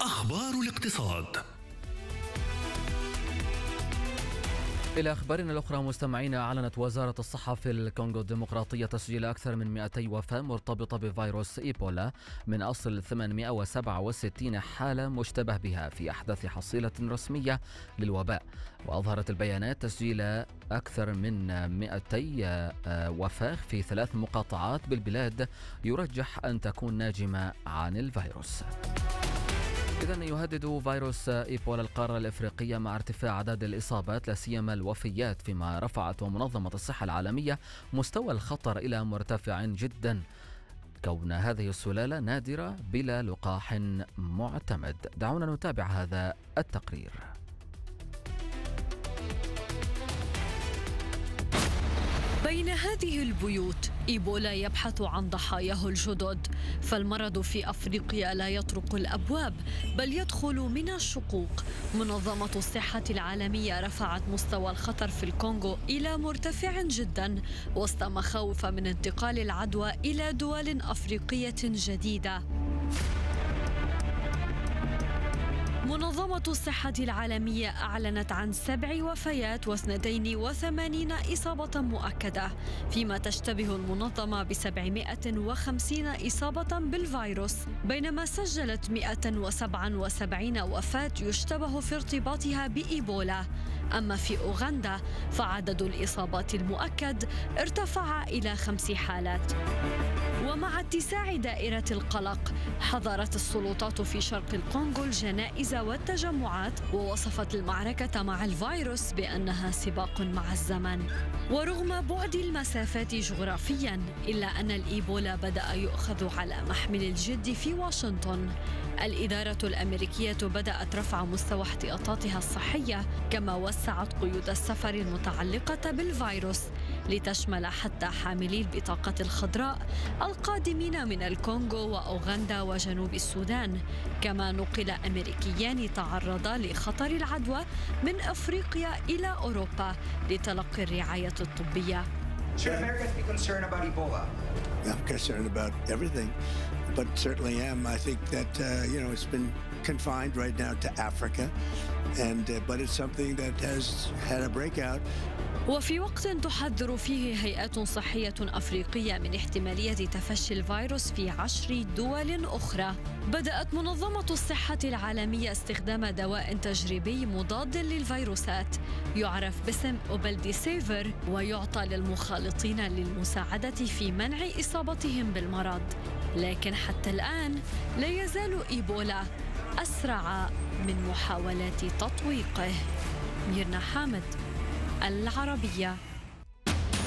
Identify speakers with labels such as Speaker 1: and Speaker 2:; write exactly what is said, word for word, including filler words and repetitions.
Speaker 1: أخبار الاقتصاد.
Speaker 2: إلى أخبارنا الأخرى مستمعينا، أعلنت وزارة الصحة في الكونغو الديمقراطية تسجيل أكثر من مئتي وفاة مرتبطة بفيروس إيبولا من أصل ثمانمئة وسبعة وستين حالة مشتبه بها في أحدث حصيلة رسمية للوباء. وأظهرت البيانات تسجيل أكثر من مئتي وفاة في ثلاث مقاطعات بالبلاد يرجح أن تكون ناجمة عن الفيروس. إذن يهدد فيروس إيبولا القارة الإفريقية مع ارتفاع أعداد الإصابات لا سيما الوفيات، فيما رفعت منظمة الصحة العالمية مستوى الخطر إلى مرتفع جدا، كون هذه السلالة نادرة بلا لقاح معتمد. دعونا نتابع هذا التقرير.
Speaker 3: بين هذه البيوت إيبولا يبحث عن ضحاياه الجدد، فالمرض في أفريقيا لا يطرق الأبواب بل يدخل من الشقوق. منظمة الصحة العالمية رفعت مستوى الخطر في الكونغو إلى مرتفع جدا وسط مخاوف من انتقال العدوى إلى دول أفريقية جديدة. منظمة الصحة العالمية أعلنت عن سبع وفيات واثنتين وثمانين إصابة مؤكدة، فيما تشتبه المنظمة بسبعمئة وخمسين إصابة بالفيروس، بينما سجلت مئة وسبعة وسبعين وفاة يشتبه في ارتباطها بإيبولا. أما في أوغندا فعدد الإصابات المؤكد ارتفع إلى خمس حالات. ومع اتساع دائرة القلق، حظرت السلطات في شرق الكونغو الجنائز والتجمعات، ووصفت المعركة مع الفيروس بأنها سباق مع الزمن. ورغم بعد المسافات جغرافياً، إلا أن الإيبولا بدأ يؤخذ على محمل الجد في واشنطن. الإدارة الأمريكية بدأت رفع مستوى احتياطاتها الصحية، كما وسعت قيود السفر المتعلقة بالفيروس لتشمل حتى حاملي البطاقة الخضراء القادمين من الكونغو وأوغندا وجنوب السودان. كما نقل أمريكيان تعرضا لخطر العدوى من أفريقيا إلى أوروبا لتلقي الرعاية الطبية.
Speaker 4: Should Americans be concerned about Ebola?
Speaker 5: I'm concerned about everything, but certainly am. I think that uh, you know it's been confined right now to Africa, and uh, but it's something that has had a breakout.
Speaker 3: وفي وقت تحذر فيه هيئات صحية أفريقية من احتمالية تفشي الفيروس في عشر دول أخرى، بدأت منظمة الصحة العالمية استخدام دواء تجريبي مضاد للفيروسات يعرف باسم أوبلديسيفر، ويعطى للمخالطين للمساعدة في منع إصابتهم بالمرض. لكن حتى الآن لا يزال إيبولا أسرع من محاولات تطويقه. ميرنا حامد، العربية.